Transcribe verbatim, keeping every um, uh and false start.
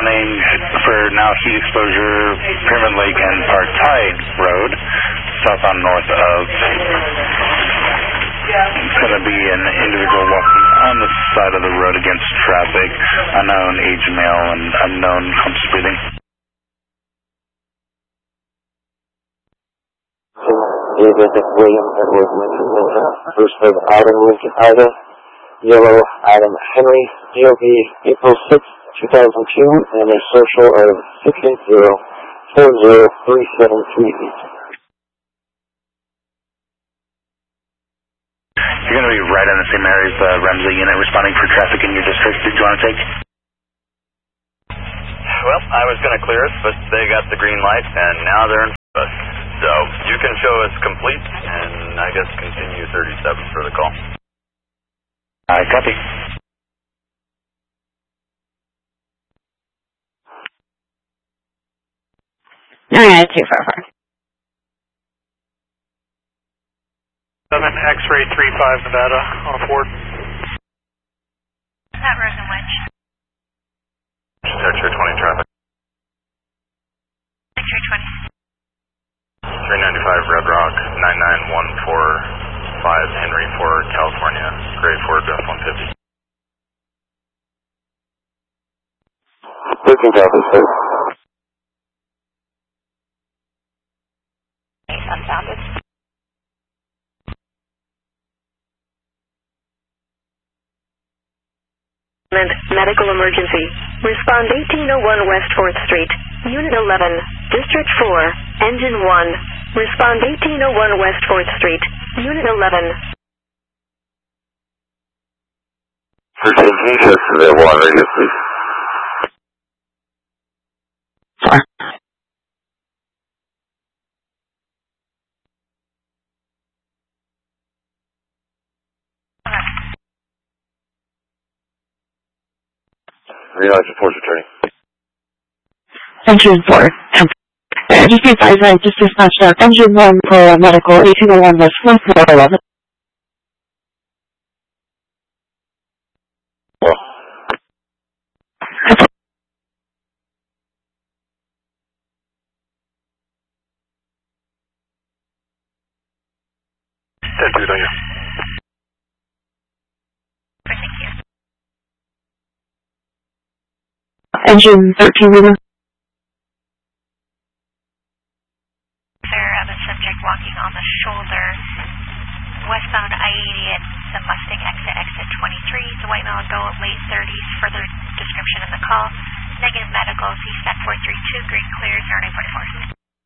responding for now heat exposure, Pyramid Lake and Park Tide Road, south on north of. It's going to be an individual walking on the side of the road against traffic, unknown age male and unknown humps breathing. David William Edward Lincoln Miller, first of Adam Lincoln Ida, yellow Adam Henry, D O B April sixth, two thousand two, and a social of six eight zero, four zero three seven three eight. You're going to be right in the same area as the Ramsey unit responding for traffic in your district. Did you want to take? Well, I was going to clear it, but they got the green light, and now they're in front of us. So you can show us complete, and I guess continue thirty-seven for the call. I copy. Alright, two four four. seven X-ray three five Nevada on board. That Rosen Wedge. X-ray twenty traffic. X-ray twenty. three ninety-five Red Rock, nine nine one four five Henry Ford, California, grade Ford F one fifty. We can copy, sir. Unfounded. Medical emergency. Respond eighteen oh one West fourth Street. Unit eleven. District four. Engine one. Respond eighteen oh one West fourth Street. Unit eleven. thirteen, can you check for the water radius, please? Four. Realize reports returning. Engine four. Uh, just be advised, I just dispatched out engine one for medical, eighteen oh one West fourth Street, eleven. Well. ten two, don't you? Engine thirteen Lima. There of a subject walking on the shoulder, westbound I eighty at the Mustang exit, exit twenty-three. The white male adult, late thirties. Further description in the call. Negative medical, C STAT four three two, green